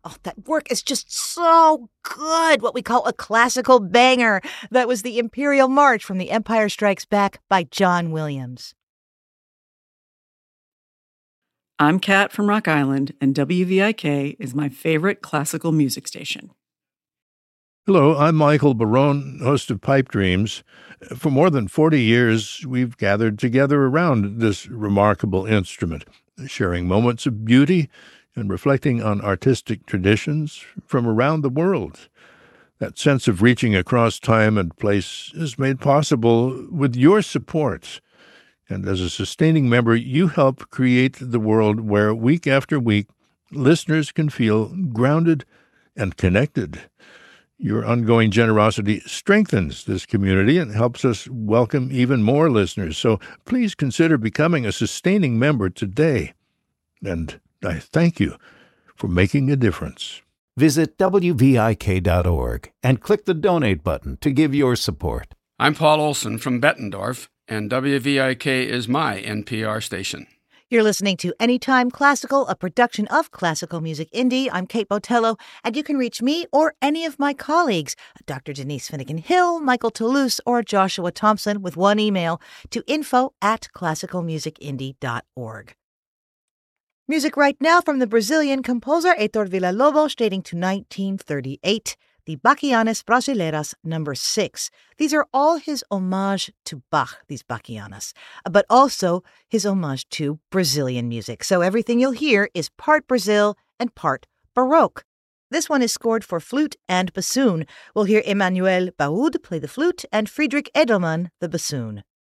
Oh, that work is just so good. What we call a classical banger. That was the Imperial March from The Empire Strikes Back by John Williams. I'm Kat from Rock Island, and WVIK is my favorite classical music station. Hello, I'm Michael Barone, host of Pipe Dreams. For more than 40 years, we've gathered together around this remarkable instrument, sharing moments of beauty and reflecting on artistic traditions from around the world. That sense of reaching across time and place is made possible with your support. And as a sustaining member, you help create the world where, week after week, listeners can feel grounded and connected. Your ongoing generosity strengthens this community and helps us welcome even more listeners. So please consider becoming a sustaining member today. And I thank you for making a difference. Visit WVIK.org and click the donate button to give your support. I'm Paul Olson from Bettendorf, and WVIK is my NPR station. You're listening to Anytime Classical, a production of Classical Music Indie. I'm Kate Botello, and you can reach me or any of my colleagues, Dr. Denise Finnegan-Hill, Michael Toulouse, or Joshua Thompson, with one email to info@classicalmusicindie.org. Music right now from the Brazilian composer Heitor Villa-Lobos, dating to 1938. The Bachianas Brasileiras No. 6. These are all his homage to Bach, these Bachianas, but also his homage to Brazilian music. So everything you'll hear is part Brazil and part Baroque. This one is scored for flute and bassoon. We'll hear Emmanuel Baud play the flute and Friedrich Edelmann the bassoon.